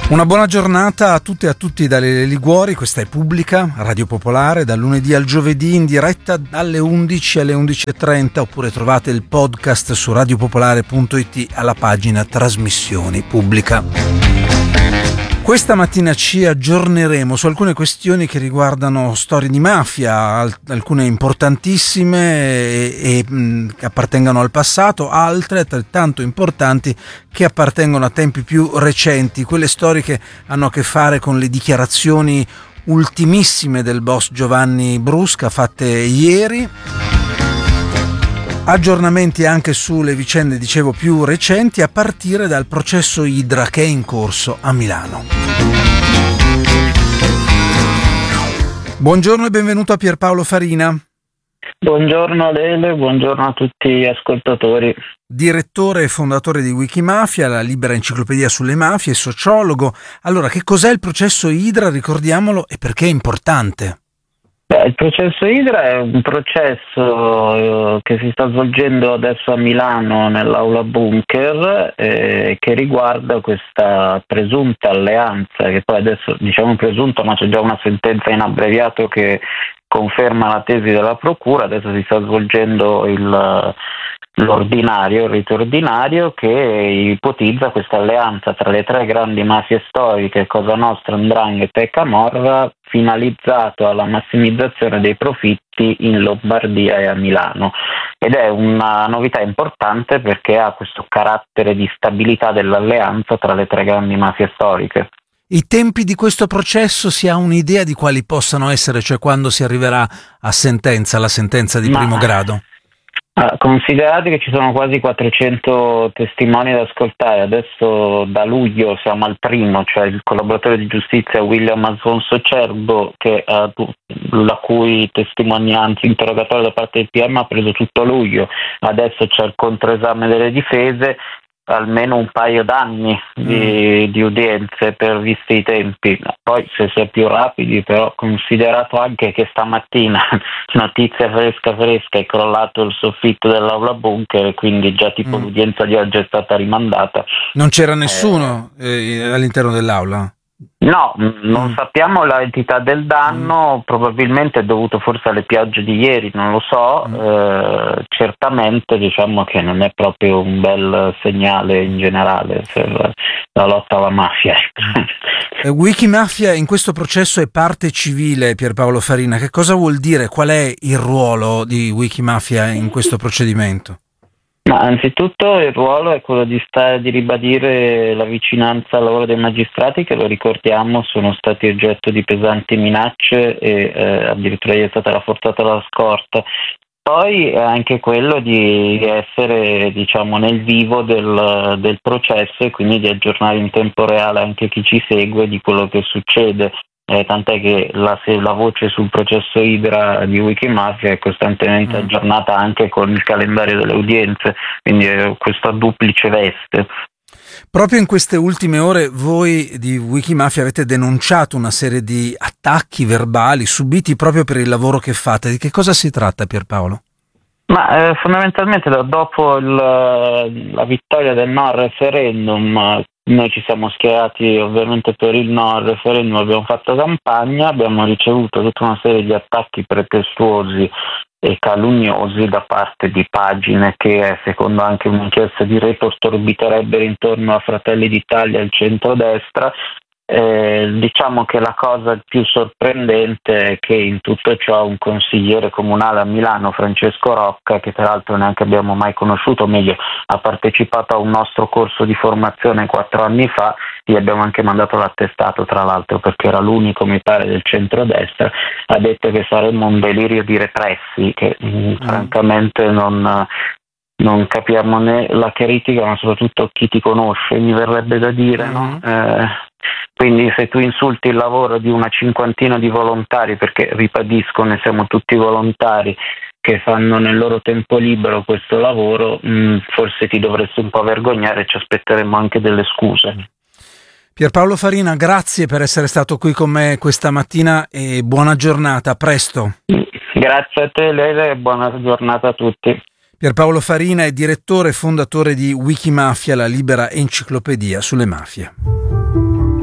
Una buona giornata a tutte e a tutti dalle Liguori. Questa è Pubblica, Radio Popolare, dal lunedì al giovedì in diretta dalle 11 alle 11.30, oppure trovate il podcast su radiopopolare.it alla pagina Trasmissioni Pubblica. Questa mattina ci aggiorneremo su alcune questioni che riguardano storie di mafia, alcune importantissime che appartengono al passato, altre altrettanto importanti che appartengono a tempi più recenti, quelle storie che hanno a che fare con le dichiarazioni ultimissime del boss Giovanni Brusca fatte ieri. Aggiornamenti anche sulle vicende, dicevo, più recenti, a partire dal processo Idra che è in corso a Milano. Buongiorno e benvenuto a Pierpaolo Farina. Buongiorno Lele, buongiorno a tutti gli ascoltatori. Direttore e fondatore di Wikimafia, la libera enciclopedia sulle mafie, sociologo. Allora, che cos'è il processo Idra, ricordiamolo, e perché è importante? Il processo Idra è un processo che si sta svolgendo adesso a Milano nell'aula Bunker, che riguarda questa presunta alleanza, che poi adesso diciamo presunta, ma c'è già una sentenza in abbreviato che conferma la tesi della procura. Adesso si sta svolgendo il rito ordinario che ipotizza questa alleanza tra le tre grandi mafie storiche, Cosa Nostra, 'Ndrangheta e Camorra, finalizzato alla massimizzazione dei profitti in Lombardia e a Milano. Ed è una novità importante perché ha questo carattere di stabilità dell'alleanza tra le tre grandi mafie storiche. I tempi di questo processo, si ha un'idea di quali possano essere, cioè quando si arriverà a sentenza, la sentenza di primo grado? Considerate che ci sono quasi 400 testimoni da ascoltare, adesso da luglio siamo al primo, cioè il collaboratore di giustizia William Alfonso Cerbo, la cui testimonianza interrogatoria da parte del PM ha preso tutto luglio. Adesso c'è il controesame delle difese, almeno un paio d'anni di udienze per visti i tempi. Poi se si è più rapidi, però, considerato anche che stamattina, notizia fresca, è crollato il soffitto dell'aula Bunker, quindi già tipo l'udienza di oggi è stata rimandata. Non c'era nessuno all'interno dell'aula? No, non sappiamo l'entità del danno, probabilmente è dovuto forse alle piogge di ieri, non lo so. Certamente diciamo che non è proprio un bel segnale in generale per la lotta alla mafia. Wikimafia in questo processo è parte civile, Pierpaolo Farina. Che cosa vuol dire? Qual è il ruolo di Wikimafia in questo procedimento? Ma anzitutto il ruolo è quello di ribadire la vicinanza al lavoro dei magistrati, che lo ricordiamo sono stati oggetto di pesanti minacce e addirittura gli è stata rafforzata la scorta. Poi è anche quello di essere, diciamo, nel vivo del processo e quindi di aggiornare in tempo reale anche chi ci segue di quello che succede. Tant'è che la voce sul processo Idra di Wikimafia è costantemente aggiornata anche con il calendario delle udienze, quindi è questa duplice veste. Proprio in queste ultime ore voi di Wikimafia avete denunciato una serie di attacchi verbali subiti proprio per il lavoro che fate. Di che cosa si tratta, Pierpaolo? Ma fondamentalmente dopo la vittoria del no al referendum, noi ci siamo schierati ovviamente per il no al referendum, abbiamo fatto campagna, abbiamo ricevuto tutta una serie di attacchi pretestuosi e calunnosi da parte di pagine che, secondo anche un'inchiesta di Report, orbiterebbero intorno a Fratelli d'Italia e il centrodestra. Diciamo che la cosa più sorprendente è che in tutto ciò un consigliere comunale a Milano, Francesco Rocca, che peraltro neanche abbiamo mai conosciuto, meglio, ha partecipato a un nostro corso di formazione 4 anni fa, gli abbiamo anche mandato l'attestato tra l'altro perché era l'unico, mi pare, del centrodestra, ha detto che saremmo un delirio di repressi, che francamente non capiamo né la critica ma soprattutto chi ti conosce, mi verrebbe da dire, no? Quindi se tu insulti il lavoro di una cinquantina di volontari, perché ribadisco ne siamo tutti volontari che fanno nel loro tempo libero questo lavoro, forse ti dovresti un po' vergognare e ci aspetteremo anche delle scuse. Pierpaolo Farina, grazie per essere stato qui con me questa mattina e buona giornata, a presto. Grazie a te Lele e buona giornata a tutti. Pierpaolo Farina è direttore e fondatore di Wikimafia, la libera enciclopedia sulle mafie.